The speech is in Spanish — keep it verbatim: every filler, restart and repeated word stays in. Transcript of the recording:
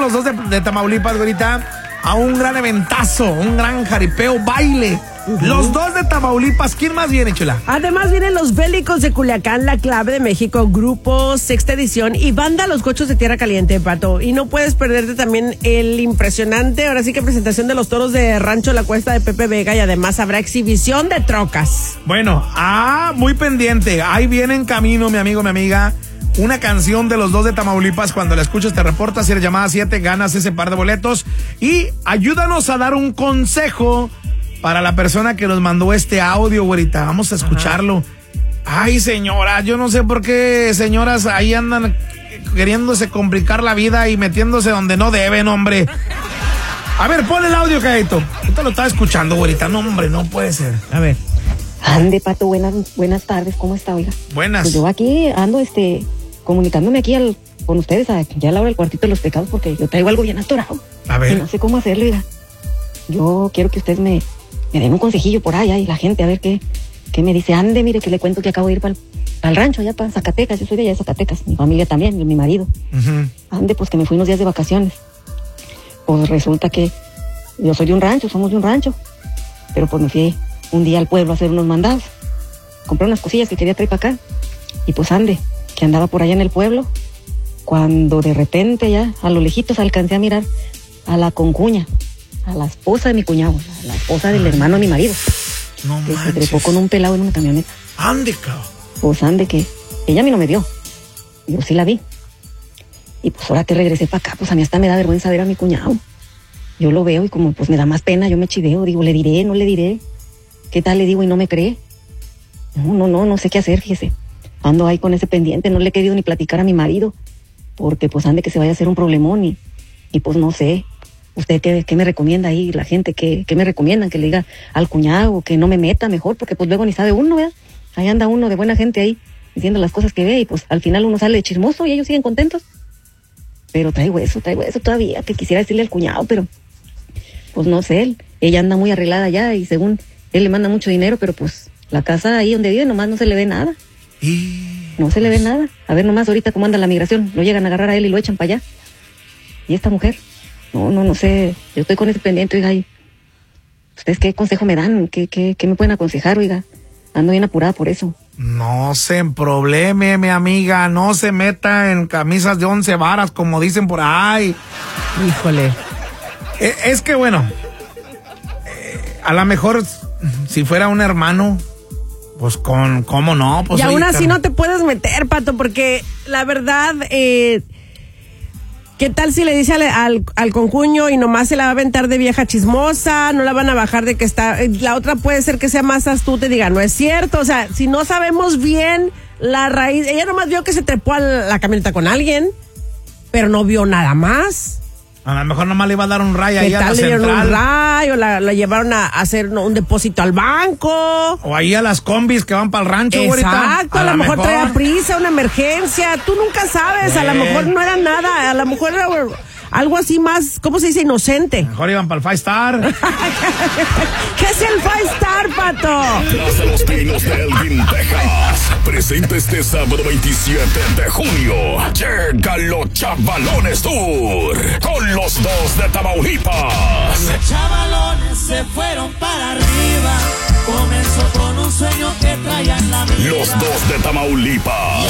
los dos de, de Tamaulipas, ahorita, a un gran eventazo, un gran jaripeo, baile. Uh-huh. Los dos de Tamaulipas. ¿Quién más viene, chula? Además vienen los Bélicos de Culiacán, La Clave de México, Grupo Sexta Edición y Banda Los Gochos de Tierra Caliente, Pato. Y no puedes perderte también el impresionante, ahora sí que presentación de los toros de Rancho La Cuesta de Pepe Vega, y además habrá exhibición de trocas. Bueno, ah, muy pendiente. Ahí viene en camino, mi amigo, mi amiga, una canción de los dos de Tamaulipas. Cuando la escuches te reportas, si eres llamada siete, ganas ese par de boletos. Y ayúdanos a dar un consejo para la persona que nos mandó este audio, güerita. Vamos a escucharlo. Ajá. Ay, señora, yo no sé por qué señoras ahí andan queriéndose complicar la vida y metiéndose donde no deben, hombre. A ver, pon el audio, Caito. Esto lo estaba escuchando, güerita. No, hombre, no puede ser. A ver. Ande, Pato, buenas, buenas tardes. ¿Cómo está, oiga? Buenas. Pues yo aquí ando, este, comunicándome aquí al, con ustedes a, ya a la hora del cuartito de los pecados, porque yo traigo algo bien atorado. A ver. Y no sé cómo hacerlo, oiga. Yo quiero que ustedes me, me den un consejillo por allá y la gente a ver qué, qué me dice. Ande, mire que le cuento que acabo de ir para el rancho, allá para Zacatecas. Yo soy de allá de Zacatecas, mi familia también, y mi marido. Uh-huh. Ande, pues que me fui unos días de vacaciones. Pues resulta que yo soy de un rancho, somos de un rancho. Pero pues me fui un día al pueblo a hacer unos mandados. Compré unas cosillas que quería traer para acá. Y pues ande, que andaba por allá en el pueblo, cuando de repente ya a lo lejitos alcancé a mirar a la concuña, a la esposa de mi cuñado, a la esposa del hermano de mi marido, no que manches. se trepó con un pelado en una camioneta. Ande, cabrón. Pues ande que ella a mí no me vio, yo sí la vi. Y pues ahora que regresé para acá, pues a mí hasta me da vergüenza ver a mi cuñado. Yo lo veo y como pues me da más pena, yo me chiveo, digo, le diré, no le diré. ¿Qué tal le digo y no me cree? No, no, no, no sé qué hacer, fíjese. Ando ahí con ese pendiente, no le he querido ni platicar a mi marido, porque pues ande que se vaya a hacer un problemón y, y pues no sé. ¿Usted qué, qué me recomienda ahí, la gente? ¿Qué, qué me recomiendan? Que le diga al cuñado, que no me meta mejor, porque pues luego ni sabe uno, ¿verdad? Ahí anda uno de buena gente ahí, diciendo las cosas que ve y pues al final uno sale de chismoso y ellos siguen contentos. Pero traigo eso, traigo eso todavía, que quisiera decirle al cuñado, pero pues no sé, él, ella anda muy arreglada ya y según él le manda mucho dinero, pero pues la casa ahí donde vive nomás no se le ve nada. Y... No se le ve nada. A ver nomás ahorita cómo anda la migración, lo llegan a agarrar a él y lo echan para allá. ¿Y esta mujer? No, no, no sé, yo estoy con ese pendiente, oiga, y ¿ustedes qué consejo me dan? ¿Qué, qué, qué me pueden aconsejar, oiga? Ando bien apurada por eso. No se probleme, mi amiga, no se meta en camisas de once varas, como dicen por ahí. Híjole. Es, es que bueno, eh, a lo mejor si fuera un hermano, pues con, ¿cómo no? Pues y aún así car- no te puedes meter, Pato, porque la verdad, eh, ¿qué tal si le dice al, al, al concuño y nomás se la va a aventar de vieja chismosa? No la van a bajar de que está... La otra puede ser que sea más astuta y diga, no es cierto. O sea, si no sabemos bien la raíz... Ella nomás vio que se trepó a la camioneta con alguien, pero no vio nada más. A lo mejor nomás le iba a dar un rayo ¿Qué ahí a la tal le dieron central. un rayo? La, la llevaron a hacer un depósito al banco. O ahí a las combis que van para el rancho, güerita. Exacto, a, a lo mejor, mejor traía prisa, una emergencia. Tú nunca sabes, eh. a lo mejor no era nada. A lo mejor era algo así más, ¿cómo se dice? Inocente. Mejor iban para el Five Star. ¿Qué es el Five Star, Pato? Plaza Los Pinos de Elgin, Texas. Presenta este sábado veintisiete de junio. Llega los Chavalones Tour con los dos de Tamaulipas. Los chavalones se fueron para arriba. Comenzó con un sueño que traían la vida. Los dos de Tamaulipas.